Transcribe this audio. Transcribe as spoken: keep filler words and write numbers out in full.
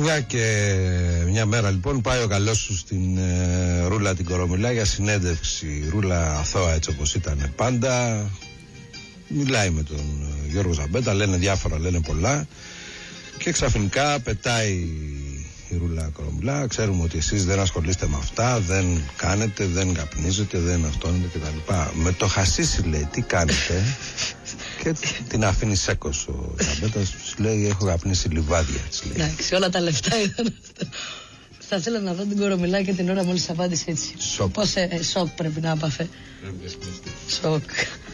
Μια και μια μέρα λοιπόν πάει ο καλός σου στην ε, Ρούλα την Κορομιλά για συνέντευξη. Ρούλα αθώα έτσι όπως ήταν πάντα. Μιλάει με τον ε, Γιώργο Ζαμπέτα, λένε διάφορα, λένε πολλά. Και ξαφνικά πετάει η Ρούλα Κορομιλά. Ξέρουμε ότι εσείς δεν ασχολείστε με αυτά, δεν κάνετε, δεν καπνίζετε, δεν αυτόνετε κτλ. Με το χασίσι λέει, τι κάνετε? Και την αφήνει σέκος ο Ζαμπέτας, του λέει: έχω καπνίσει λιβάδια. Εντάξει, όλα τα λεφτά ήταν αυτά. Θα ήθελα να δω την Κορομιλά και την ώρα μόλις απάντησε έτσι. Σοκ. Πώς ε, σοκ πρέπει να έπαθε. Σοκ.